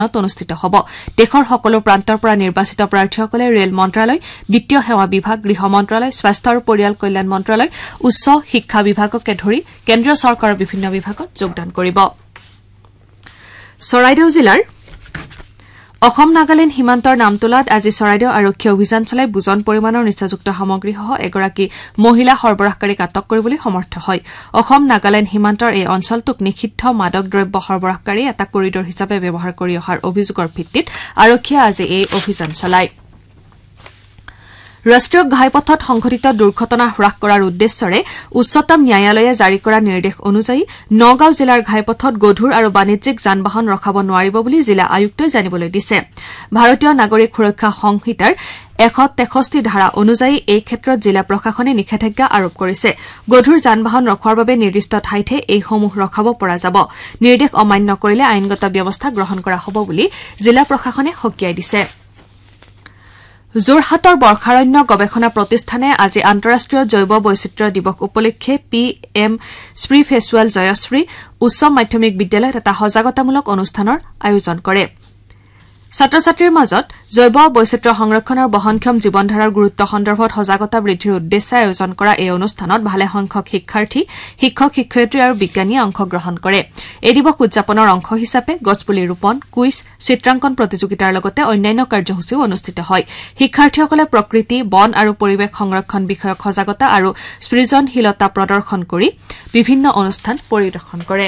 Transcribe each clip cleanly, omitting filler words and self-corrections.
অনুষ্ঠিত হ'ব দেশৰ সকলো প্ৰান্তৰ পৰা নিৰ্বাচিত প্ৰাৰ্থীসকলে ৰেল মন্ত্ৰালয় বিত্তীয় সেৱা বিভাগ গৃহ মন্ত্ৰালয় স্বাস্থ্য আৰু পৰিয়াল কল্যাণ মন্ত্ৰালয় উচ্চ শিক্ষা বিভাগকে ধৰি কেন্দ্ৰীয় চৰকাৰৰ বিভিন্ন বিভাগত যোগদান কৰিব চৰাইদেউ জিলাৰ অসম নাগালেণ্ড সীমান্তৰ নামতোলাত আজি চৰাইদেউ আৰক্ষী অভিযান চলাই বুজন পৰিমাণৰ নিচাযুক্ত সামগ্ৰীসহ এগৰাকী মহিলা সৰবৰাহকাৰীক আটক কৰিবলৈ সমৰ্থ হয় অসম নাগালেণ্ড সীমান্তৰ এই অঞ্চলটোক নিষিদ্ধ মাদক দ্ৰব্য সৰবৰাহকাৰী এটা কৰিডৰ হিচাপে ব্যৱহাৰ কৰি অহাৰ অভিযোগৰ ভিত্তিত আৰক্ষীয়ে আজি এই অভিযান চলায় ৰাষ্ট্ৰীয় ঘাইপথত সংঘটিত দুৰ্ঘটনা হ্ৰাস কৰাৰ উদ্দেশ্যৰে উচ্চতম ন্যায়ালয়ে জাৰি কৰা নিৰ্দেশ অনুযায়ী নগাঁও জিলাৰ ঘাইপথত গধুৰ আৰু বাণিজ্যিক যান-বাহন ৰখাব নোৱাৰিব বুলি জিলা আয়ুক্তই জানিবলৈ দিছে ভাৰতীয় নাগৰিক সুৰক্ষা সংহিতাৰ 163 ধাৰা অনুযায়ী এই ক্ষেত্ৰত জিলা প্ৰশাসনে নিষেধাজ্ঞা আৰোপ কৰিছে গধুৰ যান-বাহন ৰখোৱাৰ বাবে নিৰ্দিষ্ট ঠাইতে এইসমূহ ৰখাব পৰা যাব নিৰ্দেশ অমান্য কৰিলে আইনগত ব্যৱস্থা গ্ৰহণ কৰা হ'ব বুলি জিলা প্ৰশাসনে সকীয়াই দিছে যোৰহাটৰ বৰ্ষাৰণ্য গৱেষণা প্ৰতিষ্ঠানে আজি আন্তঃৰাষ্ট্ৰীয় জৈৱ বৈচিত্ৰ্য দিৱস উপলক্ষে PM শ্ৰী ফেচুৱেল জয়শ্ৰী উচ্চ মাধ্যমিক বিদ্যালয়ত এটা সজাগতামূলক অনুষ্ঠানৰ আয়োজন কৰে ছাত্ৰ-ছাত্ৰীৰ মাজত জৈৱ বৈচিত্ৰ্য সংৰক্ষণৰ বহনক্ষম জীৱনধাৰাৰ গুৰুত্ব সন্দৰ্ভত সজাগতা বৃদ্ধিৰ উদ্দেশ্যে আয়োজন কৰা এই অনুষ্ঠানত ভালে সংখ্যক শিক্ষাৰ্থী শিক্ষক শিক্ষয়িত্ৰী আৰু বিজ্ঞানীয়ে অংশগ্ৰহণ কৰে এই দিৱস উদযাপনৰ অংশ হিচাপে গছপুলি ৰোপণ কুইজ চিত্ৰাংকন প্ৰতিযোগিতাৰ লগতে অন্যান্য কাৰ্যসূচীও অনুষ্ঠিত হয় শিক্ষাৰ্থীসকলে প্ৰকৃতি বন আৰু পৰিৱেশ সংৰক্ষণ বিষয়ক সজাগতা আৰু সৃজনশীলতা প্ৰদৰ্শন কৰি বিভিন্ন অনুষ্ঠান পৰিদৰ্শন কৰে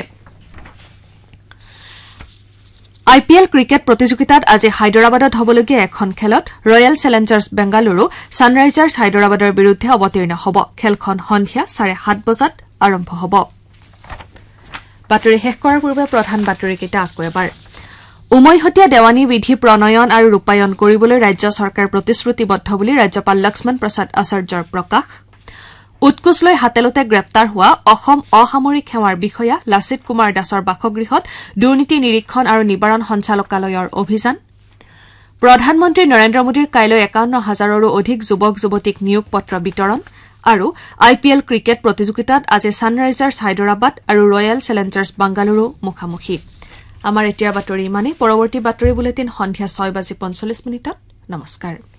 IPL ক্ৰিকেট প্ৰতিযোগিতাত আজি হায়দৰাবাদত হ'বলগীয়া এখন খেলত ৰয়েল চেলেঞ্জাৰ্ছ বেংগালুৰু ছানৰাইজাৰ্ছ হায়দৰাবাদৰ বিৰুদ্ধে অৱতীৰ্ণ হ'ব খেলখন সন্ধিয়া 7:30 বজাত আৰম্ভ হ'ব বাতৰি শেষ কৰাৰ পূৰ্বে প্ৰধান বাতৰিকেইটা আকৌ এবাৰ উমৈহতীয়া দেৱানী বিধি প্ৰণয়ন আৰু ৰূপায়ণ কৰিবলৈ ৰাজ্য চৰকাৰ প্ৰতিশ্ৰুতিবদ্ধ বুলি ৰাজ্যপাল লক্ষ্মণ প্ৰসাদ আচাৰ্যৰ প্ৰকাশ উৎকোচ লৈ হাতেলোতে গ্ৰেপ্তাৰ হোৱা অসম অসামৰিক সেৱাৰ বিষয়া লাচিত কুমাৰ দাসৰ বাসগৃহত দুৰ্নীতি নিৰীক্ষণ আৰু নিবাৰণ সঞ্চালকালয়ৰ অভিযান প্ৰধানমন্ত্ৰী নৰেন্দ্ৰ মোদীৰ কাইলৈ ৫১,০০০ৰো অধিক যুৱক যুৱতীক নিয়োগ পত্ৰ বিতৰণ আৰু IPL ক্ৰিকেট প্ৰতিযোগিতাত আজি ছানৰাইজাৰ্ছ হায়দৰাবাদ আৰু ৰয়েল চেলেঞ্জাৰ্ছ বেংগালুৰু মুখামুখি আমাৰ এতিয়াৰ বাতৰি ইমানেই পৰৱৰ্তী বাতৰি বুলেটিন সন্ধিয়া ৬:৪৫ নমস্কাৰ